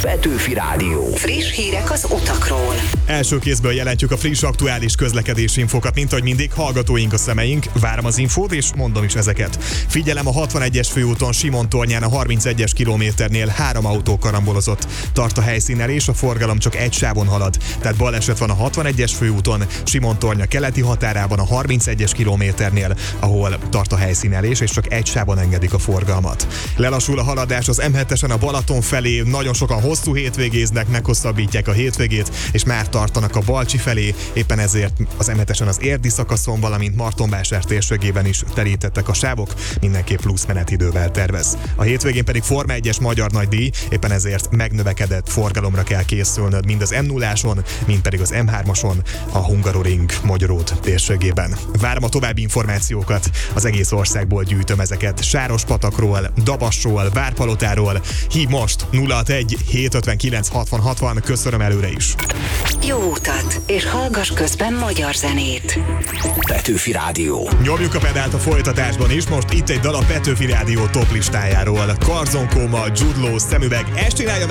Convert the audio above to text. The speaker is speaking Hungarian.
Petőfi Rádió. Friss hírek az utakról. Első kézből jelentjük a friss, aktuális közlekedési infokat, mint ahogy mindig, hallgatóink a szemeink, várom az infót és mondom is ezeket. Figyelem, a 61-es főúton Simontornyán a 31-es kilométernél 3 autó karambolozott. Tart a helyszínen és a forgalom csak egy sávon halad. Tehát baleset van a 61-es főúton, Simontornya keleti határában a 31-es kilométernél, ahol tart a helyszínelés és csak egy sávon engedik a forgalmat. Lelassul a haladás az M7-esen a Balaton felé, nagyon sokan hosszú hétvégéznek, meghosszabbítják a hétvégét, és már tartanak a Balcsi felé, éppen ezért az M7-esen az Érdi szakaszon, valamint Martonvásár térségében is terítettek a sávok, mindenképp plusz menetidővel tervez. A hétvégén pedig Forma 1-es magyar nagydíj, éppen ezért megnövekedett forgalomra kell készülnöd mind az M0-áson, mind pedig az M3-ason, a Hungaroring Magyaród térségében. Várom a további információkat, az egész országból gyűjtöm ezeket. Sárospatakról, Dabasról, Várpalotáról. Hív most 061 759 60 60, köszönöm előre is. Jó utat, és hallgass közben magyar zenét. Petőfi Rádió. Nyomjuk a pedált a folytatásban is, most itt egy dal a Petőfi Rádió top listájáról. Karzon Kóma, Jude Law, Szemüveg, ezt csinálja meg